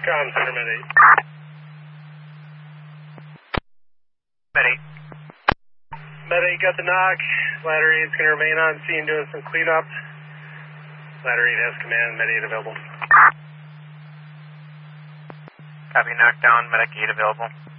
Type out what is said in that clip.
Con Center Med 8. Med 8. Med 8 got the knock. Ladder 8's going to remain on scene doing some cleanup. Ladder 8 has command, Med 8 available. Copy, knockdown, Medic 8 available.